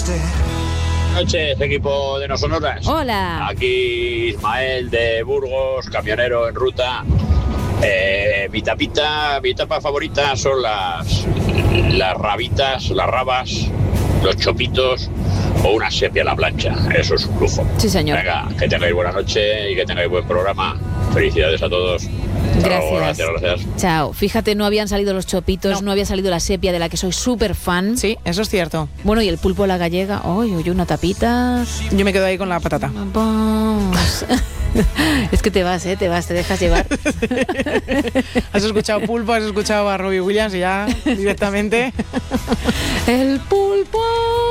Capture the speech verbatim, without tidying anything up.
Buenas noches, equipo de No Sonoras. Hola. Aquí Ismael de Burgos, camionero en ruta. Eh, mi tapita, mi tapa favorita son las, las rabitas, las rabas, los chopitos o una sepia a la plancha. Eso es un lujo. Sí, señor. Venga, que tengáis buena noche y que tengáis buen programa. Felicidades a todos. Gracias. Gracias, gracias. Chao. Fíjate, no habían salido los chopitos, no, no había salido la sepia, de la que soy súper fan. Sí, eso es cierto. Bueno, y el pulpo a la gallega. Oye, oye, una tapita. Yo me quedo ahí con la patata. Vamos. Es que te vas, ¿eh? Te vas, te dejas llevar. Has escuchado pulpo, has escuchado a Robbie Williams y ya directamente. El pulpo.